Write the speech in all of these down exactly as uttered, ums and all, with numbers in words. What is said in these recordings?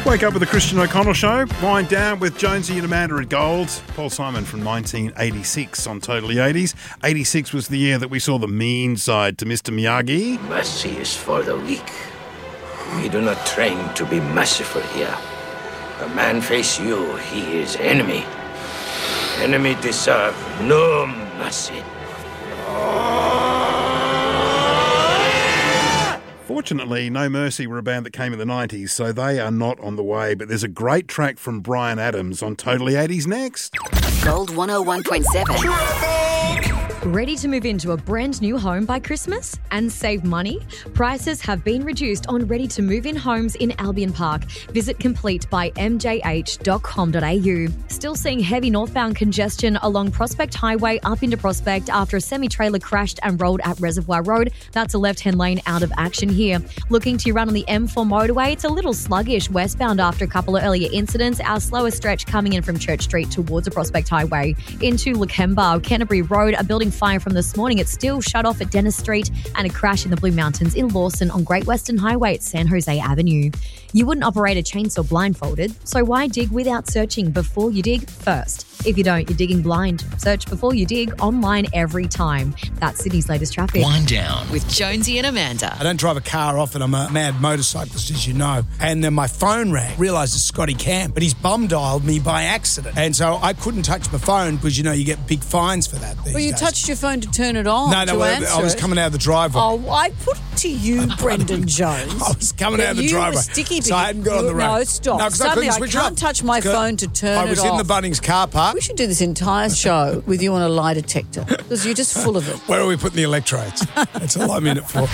Wake up with the Christian O'Connell Show. Wind down with Jonesy and Amanda at Gold. Paul Simon from nineteen eighty-six on Totally eighties. eighty-six was the year that we saw the mean side to Mister Miyagi. Mercy is for the weak. We do not train to be merciful here. The man face you, he is enemy. Enemy deserve no mercy. Fortunately, No Mercy were a band that came in the nineties, so they are not on the way. But there's a great track from Bryan Adams on Totally eighties next. Gold one oh one point seven. Ready to move into a brand new home by Christmas and save money? Prices have been reduced on ready-to-move-in homes in Albion Park. Visit complete by m j h dot com dot a u. Still seeing heavy northbound congestion along Prospect Highway up into Prospect after a semi-trailer crashed and rolled at Reservoir Road. That's a left-hand lane out of action here. Looking to run on the M four motorway, it's a little sluggish westbound after a couple of earlier incidents. Our slowest stretch coming in from Church Street towards the Prospect Highway. Into Lakemba, Canterbury Road, a building fire from this morning. It's still shut off at Dennis Street, and a crash in the Blue Mountains in Lawson on Great Western Highway at San Jose Avenue. You wouldn't operate a chainsaw blindfolded, so why dig without searching before you dig first? If you don't, you're digging blind. Search before you dig online every time. That's Sydney's latest traffic. Wind down with Jonesy and Amanda. I don't drive a car often. I'm a mad motorcyclist, as you know. And then my phone rang. Realised it's Scotty Camp, but he's bum dialed me by accident. And so I couldn't touch my phone because, you know, you get big fines for that these Well, you days. touched your phone to turn it on. No, no, to I, answer I was it. coming out of the driveway. Oh, I put it to you, Brendan Jones. I was coming that out of the you driveway. Were sticky so I hadn't got on the road. No, stop. No, 'cause Suddenly I, I, couldn't switch can't off. touch my phone to turn it off. I was in the Bunnings car park. We should do this entire show with you on a lie detector because you're just full of it. Where are we putting the electrodes? That's all I'm in it for.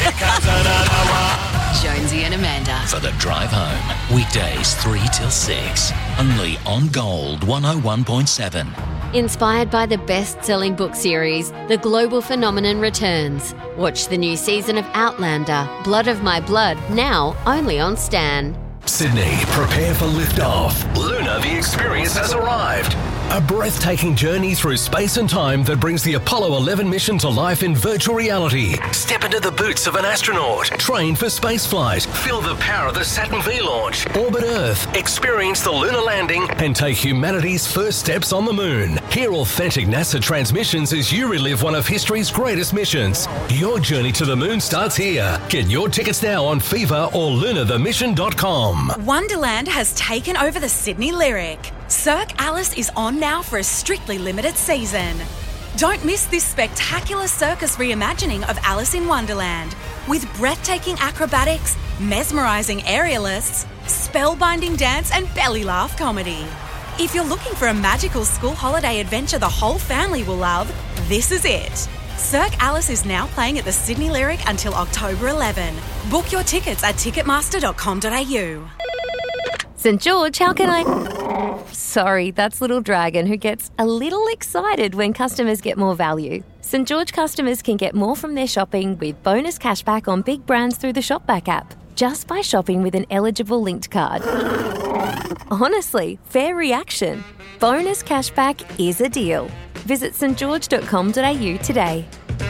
Jonesy and Amanda. For the drive home. Weekdays three till six. Only on Gold one oh one point seven. Inspired by the best-selling book series, The Global Phenomenon returns. Watch the new season of Outlander, Blood of My Blood, now only on Stan. Sydney, prepare for liftoff. Luna, the experience has arrived. A breathtaking journey through space and time that brings the Apollo eleven mission to life in virtual reality. Step into the boots of an astronaut. Train for spaceflight. Feel the power of the Saturn V launch. Orbit Earth. Experience the lunar landing and take humanity's first steps on the moon. Hear authentic NASA transmissions as you relive one of history's greatest missions. Your journey to the moon starts here. Get your tickets now on Fever or lunar the mission dot com. Wonderland has taken over the Sydney Lyric. Cirque Alice is on now for a strictly limited season. Don't miss this spectacular circus reimagining of Alice in Wonderland with breathtaking acrobatics, mesmerising aerialists, spellbinding dance and belly laugh comedy. If you're looking for a magical school holiday adventure the whole family will love, this is it. Cirque Alice is now playing at the Sydney Lyric until October eleventh. Book your tickets at ticketmaster dot com dot a u. St George, how can I... Sorry, that's Little Dragon, who gets a little excited when customers get more value. St George customers can get more from their shopping with bonus cashback on big brands through the Shopback app, just by shopping with an eligible linked card. Honestly, fair reaction. Bonus cashback is a deal. Visit st george dot com dot a u today.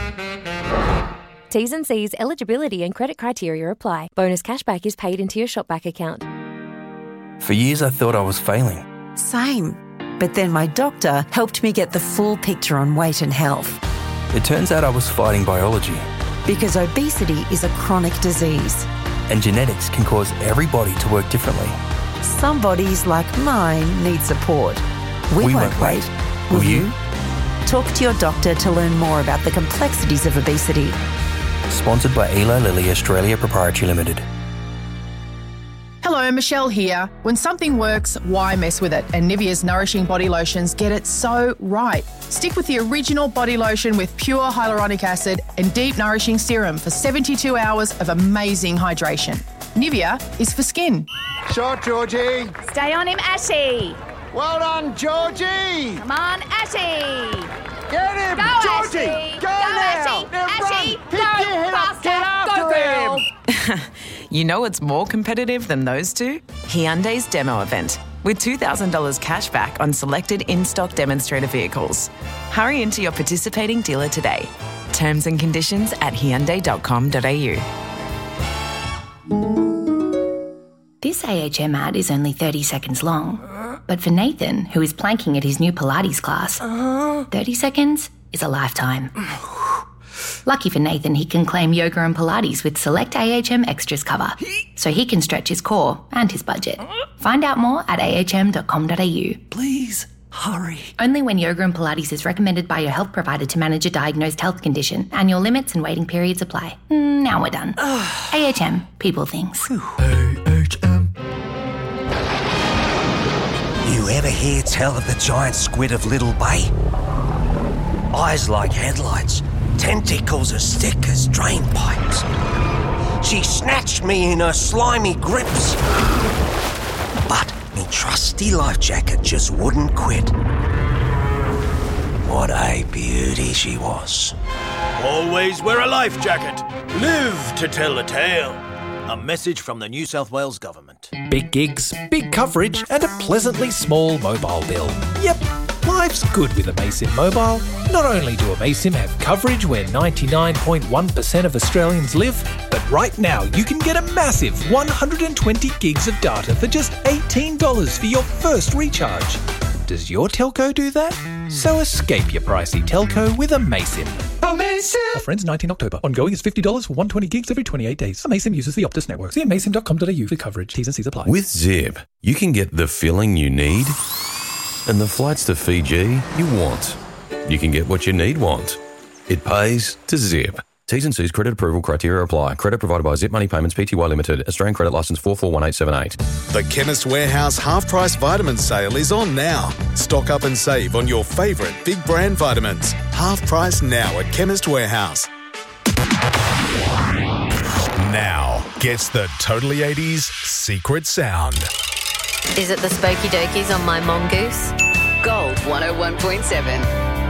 T's and C's, eligibility and credit criteria apply. Bonus cashback is paid into your Shopback account. For years I thought I was failing. Same. But then my doctor helped me get the full picture on weight and health. It turns out I was fighting biology. Because obesity is a chronic disease. And genetics can cause every body to work differently. Some bodies, like mine, need support. We, we won't, won't wait. wait. Will, Will you? you? Talk to your doctor to learn more about the complexities of obesity. Sponsored by Eli Lilly Australia Proprietary Limited. Hello, Michelle here. When something works, why mess with it? And Nivea's Nourishing Body Lotions get it so right. Stick with the original body lotion with pure hyaluronic acid and deep nourishing serum for seventy-two hours of amazing hydration. Nivea is for skin. Shot, Georgie. Stay on him, Ashy. Well done, Georgie. Come on, Ashy. Get him, Go, Georgie. Ashy. Go, Go, now. Ashy. Now Ashy. run. Go, Pick your head up. faster. Get after Go, girl. him. You know what's more competitive than those two? Hyundai's demo event, with two thousand dollars cash back on selected in-stock demonstrator vehicles. Hurry into your participating dealer today. Terms and conditions at hyundai dot com dot a u. This This A H M ad is only thirty seconds long. But for Nathan, who is planking at his new Pilates class, thirty seconds is a lifetime. Lucky for Nathan, he can claim yoga and Pilates with select A H M Extras cover, so he can stretch his core and his budget. Find out more at a h m dot com dot a u. Please, hurry. Only when yoga and Pilates is recommended by your health provider to manage a diagnosed health condition. Annual limits and waiting periods apply. Mm, Now we're done. A H M, people things. A H M. You ever hear tell of the giant squid of Little Bay? Eyes like headlights, tentacles as thick as drain pipes. She snatched me in her slimy grips. But me trusty life jacket just wouldn't quit. What a beauty she was. Always wear a life jacket. Live to tell the tale. A message from the New South Wales Government. Big gigs, big coverage, and a pleasantly small mobile bill. Yep, life's good with Amaysim Mobile. Not only do Amaysim have coverage where ninety-nine point one percent of Australians live, but right now you can get a massive one hundred twenty gigs of data for just eighteen dollars for your first recharge. Does your telco do that? So escape your pricey telco with Amaysim. Amaysim! Offer ends nineteenth October. Ongoing is fifty dollars for one hundred twenty gigs every twenty-eight days. Amaysim uses the Optus network. See amaysim dot com dot a u for coverage. T's and C's apply. With Zip, you can get the filling you need and the flights to Fiji you want. You can get what you need want. It pays to Zip. T's and C's credit approval criteria apply. Credit provided by Zip Money Payments Pty Limited. Australian credit licence four four one eight seven eight. The Chemist Warehouse half-price vitamin sale is on now. Stock up and save on your favourite big brand vitamins. Half price now at Chemist Warehouse. Now gets the Totally eighties secret sound. Is it the Spooky Dokies on my mongoose? Gold one oh one point seven.